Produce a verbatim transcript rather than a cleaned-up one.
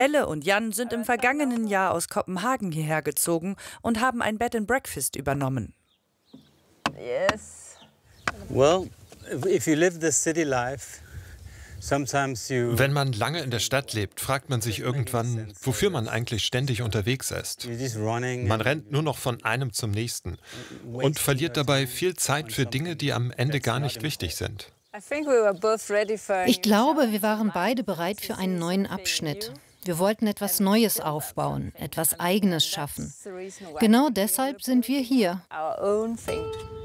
Elle und Jan sind im vergangenen Jahr aus Kopenhagen hierher gezogen und haben ein Bed and Breakfast übernommen. Yes. Well, if you live the city life, sometimes you Wenn man lange in der Stadt lebt, fragt man sich irgendwann, wofür man eigentlich ständig unterwegs ist. you're just running. Man rennt nur noch von einem zum nächsten und verliert dabei viel Zeit für Dinge, die am Ende gar nicht wichtig sind. Ich glaube, wir waren beide bereit für einen neuen Abschnitt. Wir wollten etwas Neues aufbauen, etwas Eigenes schaffen. Genau deshalb sind wir hier. Our own thing.